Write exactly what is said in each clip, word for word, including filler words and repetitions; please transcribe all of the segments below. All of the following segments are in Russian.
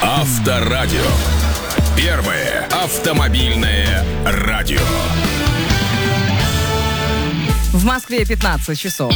Авторадио. Первое автомобильное радио. В Москве пятнадцать часов.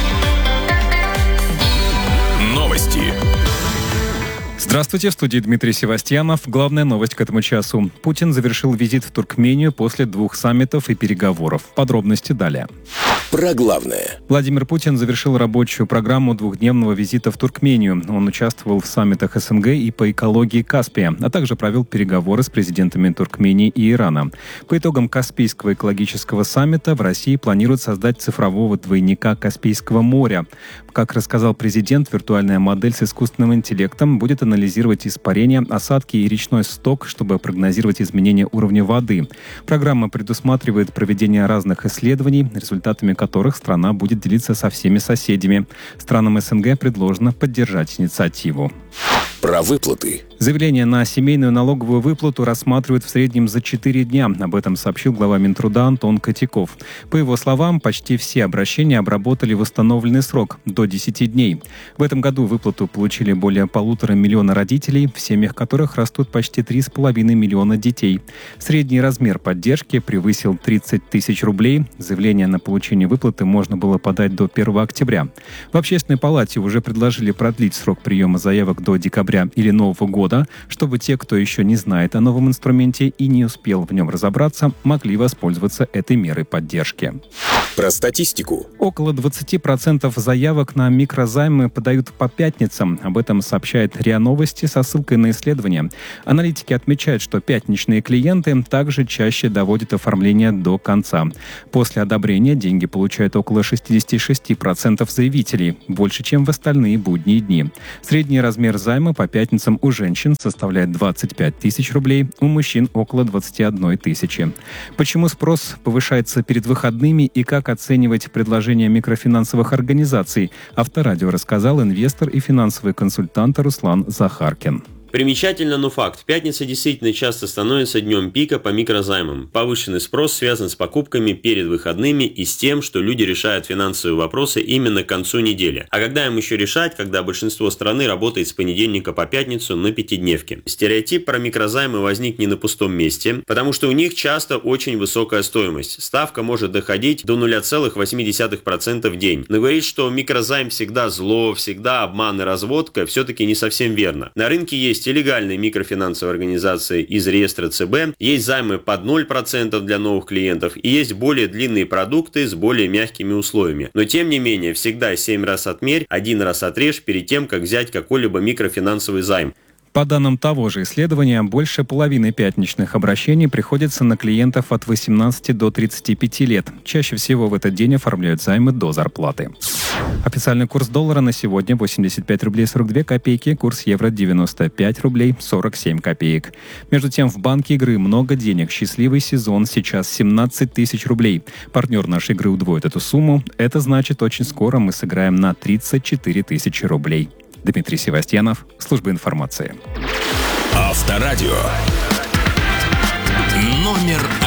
Новости. Здравствуйте, в студии Дмитрий Севастьянов. Главная новость к этому часу. Путин завершил визит в Туркмению после двух саммитов и переговоров. Подробности далее. Про главное. Владимир Путин завершил рабочую программу двухдневного визита в Туркмению. Он участвовал в саммитах СНГ и по экологии Каспия, а также провел переговоры с президентами Туркмении и Ирана. По итогам Каспийского экологического саммита в России планируют создать цифрового двойника Каспийского моря. Как рассказал президент, виртуальная модель с искусственным интеллектом будет анализировать испарения, осадки и речной сток, чтобы прогнозировать изменения уровня воды. Программа предусматривает проведение разных исследований, результатами которых страна будет делиться со всеми соседями. Странам СНГ предложено поддержать инициативу. Про выплаты. Заявление на семейную налоговую выплату рассматривают в среднем за четыре дня. Об этом сообщил глава Минтруда Антон Котяков. По его словам, почти все обращения обработали в установленный срок – до десяти дней. В этом году выплату получили более полутора миллиона родителей, в семьях которых растут почти три с половиной миллиона детей. Средний размер поддержки превысил тридцать тысяч рублей. Заявление на получение выплаты можно было подать до первого октября. В Общественной палате уже предложили продлить срок приема заявок до декабря или Нового года, чтобы те, кто еще не знает о новом инструменте и не успел в нем разобраться, могли воспользоваться этой мерой поддержки. Про статистику. Около двадцать процентов заявок на микрозаймы подают по пятницам. Об этом сообщает РИА Новости со ссылкой на исследование. Аналитики отмечают, что пятничные клиенты также чаще доводят оформление до конца. После одобрения деньги получают около шестьдесят шесть процентов заявителей, больше, чем в остальные будние дни. Средний размер займа по пятницам у женщин составляет двадцать пять тысяч рублей, у мужчин около двадцать одна тысяча. Почему спрос повышается перед выходными и как оценивать предложения микрофинансовых организаций, Авторадио рассказал инвестор и финансовый консультант Руслан Захаркин. Примечательно, но факт. Пятница действительно часто становится днем пика по микрозаймам. Повышенный спрос связан с покупками перед выходными и с тем, что люди решают финансовые вопросы именно к концу недели. А когда им еще решать, когда большинство страны работает с понедельника по пятницу на пятидневке? Стереотип про микрозаймы возник не на пустом месте, потому что у них часто очень высокая стоимость. Ставка может доходить до ноль целых восемь десятых процента в день. Но говорить, что микрозайм всегда зло, всегда обман и разводка, все-таки не совсем верно. На рынке есть и легальные микрофинансовые организации из реестра ЦБ, есть займы под ноль процентов для новых клиентов и есть более длинные продукты с более мягкими условиями. Но тем не менее, всегда семь раз отмерь, один раз отрежь перед тем, как взять какой-либо микрофинансовый займ. По данным того же исследования, больше половины пятничных обращений приходится на клиентов от восемнадцати до тридцати пяти лет. Чаще всего в этот день оформляют займы до зарплаты. Официальный курс доллара на сегодня восемьдесят пять рублей сорок две копейки, курс евро девяносто пять рублей сорок семь копеек. Между тем, в банке игры много денег. Счастливый сезон сейчас семнадцать тысяч рублей. Партнер нашей игры удвоит эту сумму. Это значит, очень скоро мы сыграем на тридцать четыре тысячи рублей. Дмитрий Севастьянов, служба информации. Авторадио. Номер один.